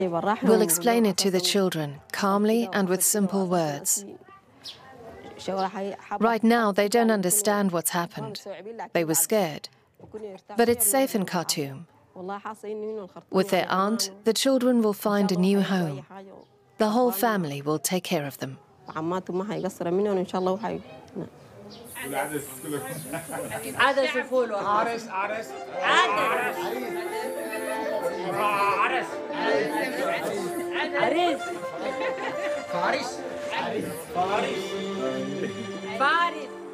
We'll explain it to the children, calmly and with simple words. Right now, they don't understand what's happened. They were scared. But it's safe in Khartoum. With their aunt, the children will find a new home. The whole family will take care of them. فارس